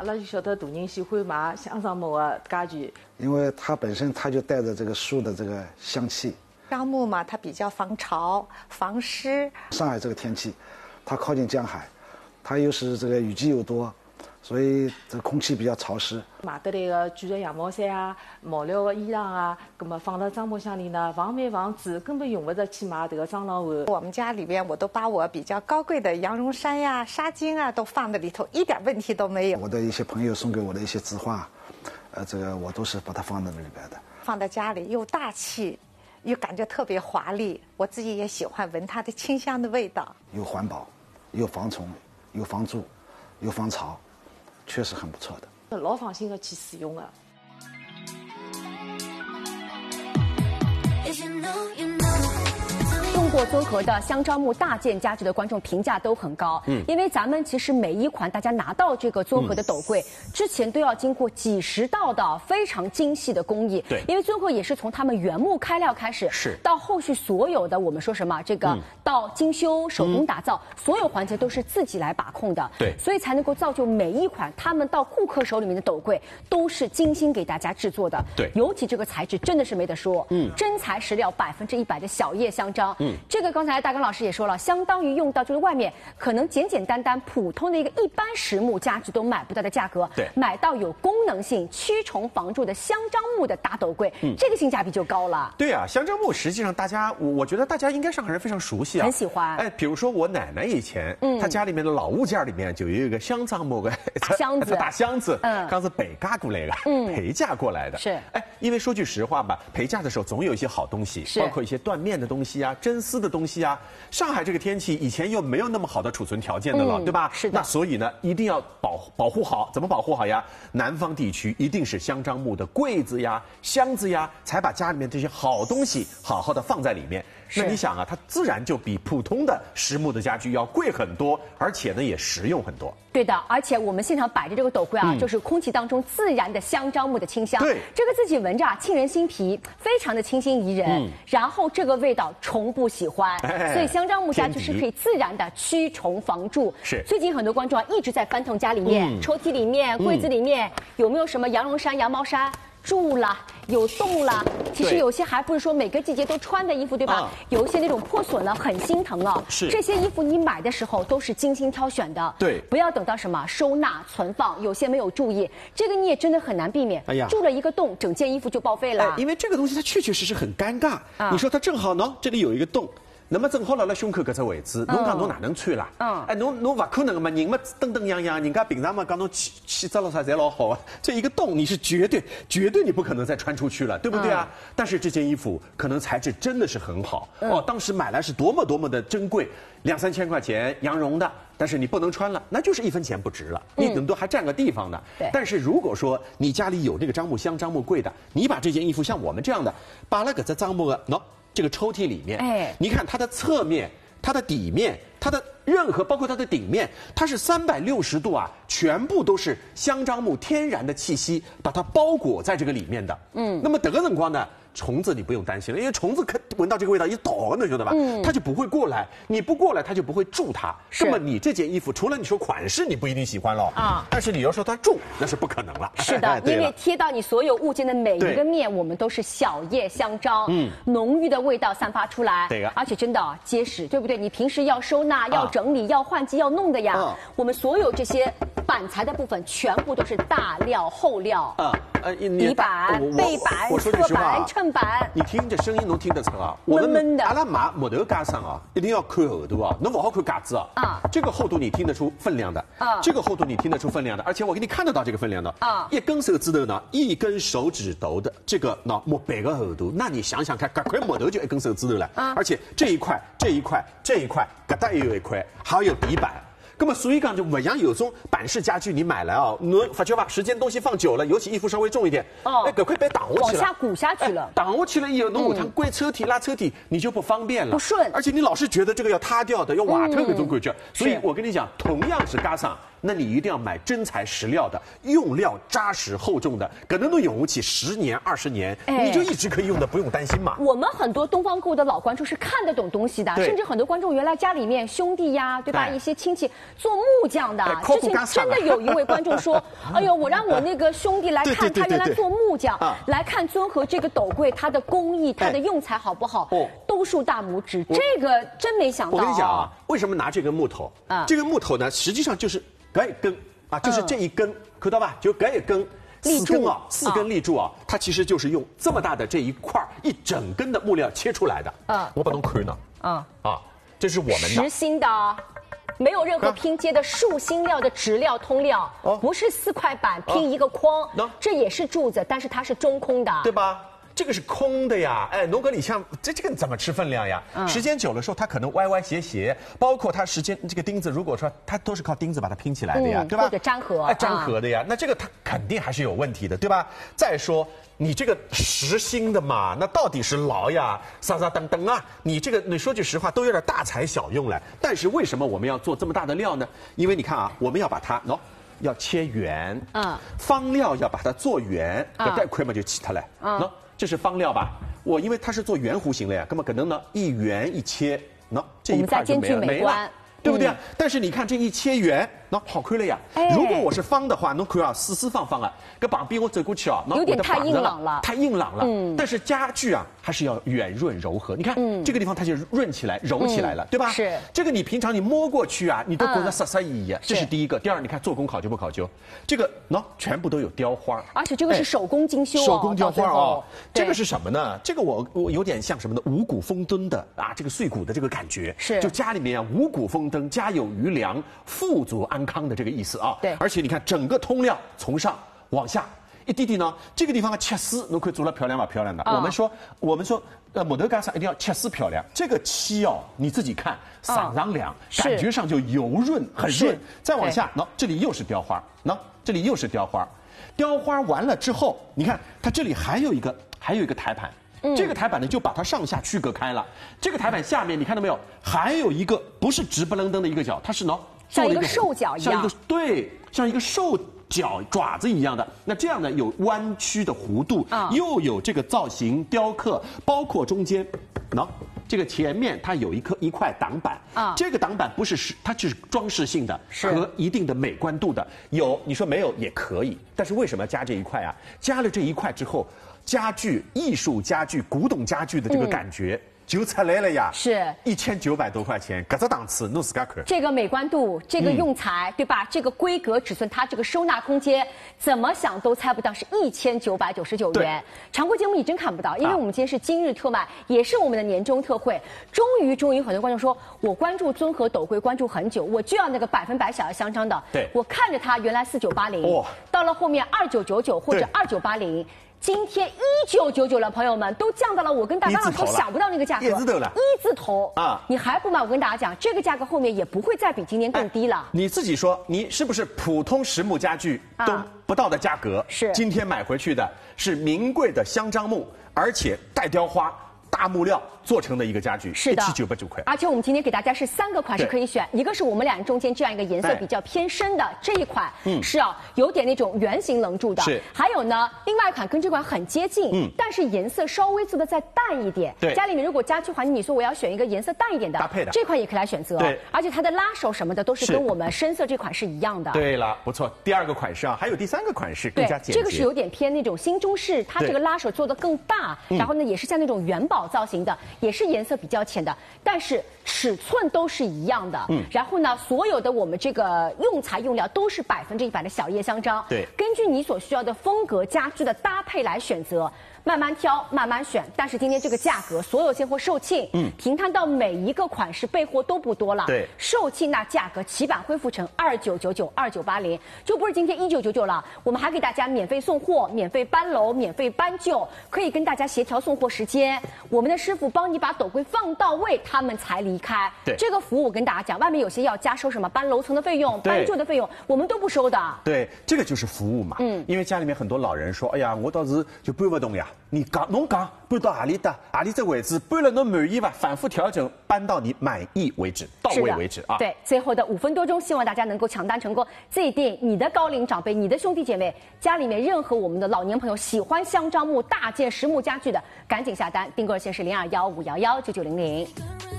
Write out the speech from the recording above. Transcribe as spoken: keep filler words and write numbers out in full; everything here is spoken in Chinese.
拉就晓得大人喜欢买香樟木的家具， 因为它本身它就带着这个树的这个香气。 樟木嘛，它比较防潮、防湿。 上海这个天气，它靠近江海，它又是这个雨季又多，所以这个空气比较潮湿。 买得来的卷的羊毛衫啊、毛料的衣裳啊，那么放到樟木箱里呢，防霉防蛀，根本用不着去买这个蟑螂碗。 我们家里边，我都把我比较高贵的羊绒衫呀、纱巾啊，都放在里头，一点问题都没有。 我的一些朋友送给我的一些字画，呃，这个我都是把它放在那里边的。 放在家里又大气。又感觉特别华丽，我自己也喜欢闻它的清香的味道。 又环保，又防虫，又防蛀，又防潮，确实很不错的。 老放心的去使用的。 用过综合的香樟木大件家具的观众评价都很高，嗯，因为咱们其实每一款大家拿到这个综合的斗柜、嗯、之前都要经过几十道的非常精细的工艺， 对， 因为综合也是从他们原木开料开始， 是到后续所有的我们说什么这个、嗯、到精修手工打造、嗯，所有环节都是自己来把控的， 对， 所以才能够造就每一款他们到顾客手里面的斗柜都是精心给大家制作的， 对， 尤其这个材质真的是没得说，嗯，真材实料，百分之一百的小叶香樟，嗯，这个刚才大刚老师也说了，相当于用到就是外面可能简简单单普通的一个一般实木家具都买不到的价格， 对， 买到有功能性、驱虫防蛀的香樟木的大斗柜，嗯，这个性价比就高了。 对啊，香樟木实际上大家，我我觉得大家应该上海人非常熟悉啊， 很喜欢。 哎，比如说我奶奶以前，嗯，她家里面的老物件里面就有一个香樟木的大箱子， 大箱子， 嗯， 刚是北嘎过来的， 嗯， 陪嫁过来的， 是。 哎，因为说句实话吧，陪嫁的时候总有一些好东西，包括一些缎面的东西啊、真丝的东西啊。上海这个天气以前又没有那么好的储存条件的了， 嗯、 对吧？ 是的。 那所以呢，一定要保保护好，怎么保护好呀？南方地区一定是香樟木的柜子呀、箱子呀，才把家里面这些好东西好好的放在里面。那你想啊，它自然就比普通的实木的家具要贵很多，而且呢也实用很多。 对的，而且我们现场摆着这个斗柜啊，嗯、就是空气当中自然的香樟木的清香。 对， 这个自己闻着啊，沁人心脾，非常的清新宜人。嗯、然后这个味道虫不喜欢，哎、所以香樟木家具是可以自然的驱虫防蛀。 是。 最近很多观众啊一直在翻腾家里面、嗯、抽屉里面、柜子里面、嗯、有没有什么羊绒衫、羊毛衫？蛀了，有洞了，其实有些还不是说每个季节都穿的衣服，对吧？啊、有一些那种破损了，很心疼啊。 是这些衣服你买的时候都是精心挑选的， 对， 不要等到什么收纳存放，有些没有注意，这个你也真的很难避免。哎呀，蛀了一个洞，整件衣服就报废了。 哎，因为这个东西它确确实实很尴尬。啊、你说它正好呢，这里有一个洞。那么正好辣辣胸口搿只位置，侬讲侬哪能穿啦？嗯，哎，侬侬勿可能嘛，人嘛登登样样，人家平常嘛讲侬气气质了啥侪老好啊，这一个洞你是绝对绝对你不可能再穿出去了，对不对啊？嗯、但是这件衣服可能材质真的是很好，嗯、哦，当时买来是多么多么的珍贵，两三千块钱羊绒的，但是你不能穿了，那就是一分钱不值了，你顶多还占个地方呢。 对、嗯。 但是如果说你家里有这个樟木箱、樟木柜的，你把这件衣服像我们这样的，把了搿只樟木的喏。这个抽屉里面，哎，你看它的侧面、它的底面、它的任何包括它的顶面，它是三百六十度啊，全部都是香樟木天然的气息把它包裹在这个里面的。嗯，那么这个辰光呢，虫子你不用担心了，因为虫子可闻到这个味道一倒，你晓得吧？嗯，它就不会过来，你不过来，它就不会蛀它。那么你这件衣服，除了你说款式你不一定喜欢了啊，但是你要说它蛀，那是不可能了。 是的，因为贴到你所有物件的每一个面，我们都是小叶香樟，嗯，浓郁的味道散发出来，对，而且真的啊结实，对不对？你平时要收纳、要整理、要换季、要弄的呀，我们所有这些板材的部分全部都是大料、厚料啊，呃，底板、背板、侧板、衬板， 你听这声音能听得出啊？我们阿拉买木头架上啊，一定要看厚度啊，侬不好看架子啊。啊，这个厚度你听得出分量的，啊，这个厚度你听得出分量的，而且我给你看得到这个分量的。啊，一根手指头呢，一根手指头的这个那木板的厚度，那你想想看，这块木头就一根手指头了。啊，而且这一块、这一块、这一块，搿搭也有一块，还有底板。那么所以讲就不像有种板式家具，你买来啊，侬发觉吧，时间东西放久了，尤其衣服稍微重一点，哦，哎，搿块被挡下去了， 往下鼓下去了， 挡下去了以后，侬下趟关抽屉、拉抽屉，你就不方便了， 不顺， 而且你老是觉得这个要塌掉的，要瓦特那种感觉。所以我跟你讲，同样是嘎上， 那你一定要买真材实料的，用料扎实厚重的，可能都用起十年二十年，你就一直可以用的，不用担心嘛。 我们很多东方购物的老观众是看得懂东西的，甚至很多观众原来家里面兄弟呀，对吧？一些亲戚做木匠的，之前真的有一位观众说：“哎呦，我让我那个兄弟来看，他原来做木匠，来看尊和这个斗柜，它的工艺、它的用材好不好？都竖大拇指。这个真没想到。我跟你讲啊，为什么拿这个木头？啊，这个木头呢，实际上就是这一根啊，就是这一根，看到吧？就这一根。”四根啊，四根立柱啊，它其实就是用这么大的这一块一整根的木料切出来的。嗯，我把它亏呢。嗯啊，这是我们的实心的，没有任何拼接的树心料的直料通料，哦，不是四块板拼一个框，这也是柱子，但是它是中空的， 对吧？这个是空的呀，哎，农格里像这这个怎么吃分量呀？嗯、时间久了时候，它可能歪歪斜斜，包括它时间这个钉子，如果说它都是靠钉子把它拼起来的呀，嗯、对吧？ 或者粘合， 哎，粘合的呀，嗯、那这个它肯定还是有问题的，对吧？再说你这个实心的嘛，那到底是牢呀，沙沙噔噔啊，你这个你说句实话都有点大材小用了。但是为什么我们要做这么大的料呢？因为你看啊，我们要把它喏。要切圆，嗯，方料要把它做圆，这带亏嘛就起它来，喏。这是方料吧？我因为它是做圆弧形的呀，那么可能呢一圆一切，喏这一块就没了，没了，对不对啊？但是你看这一切圆，喏好亏了呀。如果我是方的话，侬看啊四四方方啊，搿旁边我走过去啊， 有点太硬朗了， 太硬朗了。嗯。但是家具啊还是要圆润柔和，你看这个地方它就润起来、柔起来了，对吧？ 是。 这个你平常你摸过去啊，你都觉得沙沙一样，这是第一个。第二，你看做工考究不考究？这个喏全部都有雕花， 而且这个是手工精修， 手工雕花哦。这个是什么呢？这个我我有点像什么呢？五谷丰登的啊，这个碎骨的这个感觉。 是。 就家里面啊，五谷丰登，家有余粮，富足安康的这个意思啊。 对。 而且你看整个通料从上往下一滴滴呢，这个地方的切丝，侬可以做得漂亮吧？漂亮的。哦、我们说，我们说，呃，木头杆上一定要切丝漂亮。这个漆哦，你自己看，散上亮，哦、感觉上就油润，很润。再往下，喏，这里又是雕花，喏，这里又是雕花。雕花完了之后，你看它这里还有一个，还有一个台盘。嗯、这个台板呢，就把它上下区隔开了。这个台板下面，你看到没有？还有一个不是直不楞登的一个角，它是喏。 像一个兽脚一样， 像一个对，像一个兽脚爪子一样的。那这样呢，有弯曲的弧度，啊、又有这个造型雕刻，包括中间，喏，这个前面它有一颗一块挡板，啊，这个挡板不是是它就是装饰性的，和一定的美观度的。有你说没有也可以，但是为什么要加这一块啊？加了这一块之后，家具、艺术家具、古董家具的这个感觉。嗯就出来了呀， 是一千九百多块钱，搿只档次，侬自家看。 这个美观度，这个用材，嗯、对吧？这个规格、尺寸，它这个收纳空间，怎么想都猜不到是一千九百九十九元。常规节目你真看不到，因为我们今天是今日特卖，啊、也是我们的年终特惠。终于，终于，很多观众说，我关注尊和斗柜关注很久，我就要那个百分百小叶香樟的。 对， 我看着它原来四九八零，哦，到了后面二九九九或者二九八零。今天一九九九了，朋友们都降到了我跟大家都想不到那个价格， 一字头了， 一字头啊！你还不买？我跟大家讲，这个价格后面也不会再比今年更低了。哎、 你自己说，你是不是普通实木家具都不到的价格？啊、 是今天买回去的是名贵的香樟木，而且带雕花。大木料做成的一个家具， 是的， 一七九百九块。 而且我们今天给大家是三个款式可以选，一个是我们俩人中间这样一个颜色比较偏深的这一款，嗯，是啊，有点那种圆形棱柱的。 是。 还有呢，另外一款跟这款很接近，嗯，但是颜色稍微做的再淡一点。 对。 家里面如果家居环境，你说我要选一个颜色淡一点的搭配的， 这款也可以来选择。 对。 而且它的拉手什么的都是跟我们深色这款是一样的。 对了，不错。第二个款式啊，还有第三个款式更加简洁。 这个是有点偏那种新中式，它这个拉手做的更大，然后呢也是像那种元宝造型的。也是颜色比较浅的，但是尺寸都是一样的。嗯，然后呢，所有的我们这个用材用料都是百分之一百的小叶香樟。 对， 根据你所需要的风格家居的搭配来选择。慢慢挑，慢慢选。但是今天这个价格，所有现货售罄，嗯，平摊到每一个款式备货都不多了。 对， 售罄那价格起版恢复成二九九九、二九八零，就不是今天一九九九了。我们还给大家免费送货、免费搬楼、免费搬救，可以跟大家协调送货时间。我们的师傅帮你把斗柜放到位，他们才离开。 对， 这个服务我跟大家讲，外面有些要加收什么搬楼层的费用、搬救的费用，我们都不收的。 对，这个就是服务嘛。嗯，因为家里面很多老人说，哎呀，我到是就搬不动呀。你讲侬讲搬到哪里的，哪里这位置搬了侬满意吧？反复调整，搬到你满意为止，到位为止啊。 对，最后的五分多钟，希望大家能够抢单成功。这一定你的高龄长辈、你的兄弟姐妹、家里面任何我们的老年朋友喜欢香樟木大件实木家具的，赶紧下单，订购热线是零二幺五幺幺九九零零。